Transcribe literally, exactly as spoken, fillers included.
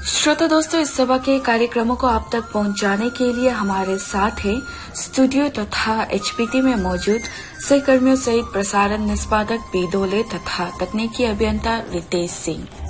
श्रोता दोस्तों, इस सभा के कार्यक्रमों को आप तक पहुंचाने के लिए हमारे साथ है स्टूडियो तथा एचपीटी में मौजूद सहकर्मियों सहित प्रसारण निष्पादक पी दोले तथा तकनीकी अभियंता रितेश सिंह।